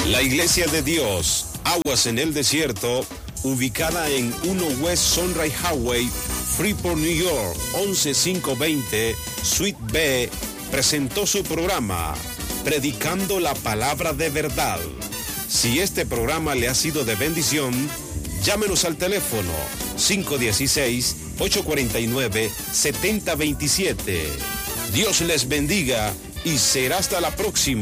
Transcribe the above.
La Iglesia de Dios, Aguas en el Desierto, ubicada en 1 West Sunrise Highway, Freeport, New York, 11520, Suite B, presentó su programa, Predicando la Palabra de Verdad. Si este programa le ha sido de bendición, llámenos al teléfono 516-849-7027. Dios les bendiga y será hasta la próxima.